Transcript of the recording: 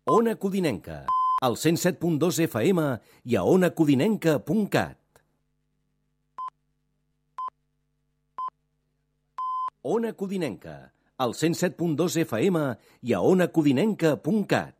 Ona Codinenca, al 107.2 FM i a onacodinenca.cat. Ona Codinenca, al 107.2 FM i a onacodinenca.cat.